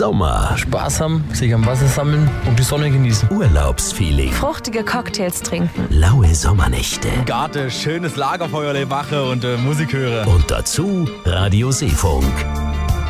Sommer. Spaß haben, sich am Wasser sammeln und die Sonne genießen. Urlaubsfeeling. Fruchtige Cocktails trinken. Laue Sommernächte. Garten, schönes Lagerfeuer machen und Musik hören. Und dazu Radio Seefunk.